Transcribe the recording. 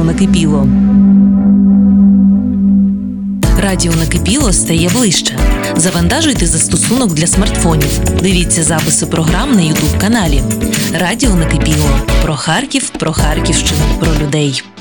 накипіло. Радіо накипіло стає ближче. Завантажуйте застосунок для смартфонів. Дивіться записи програм на YouTube-каналі. Радіо накипіло. Про Харків, про Харківщину, про людей.